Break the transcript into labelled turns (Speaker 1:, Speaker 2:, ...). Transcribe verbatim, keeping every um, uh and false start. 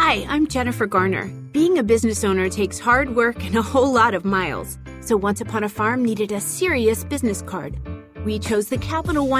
Speaker 1: Hi, I'm Jennifer Garner. Being a business owner takes hard work and a whole lot of miles. So Once Upon a Farm needed a serious business card. We chose the Capital One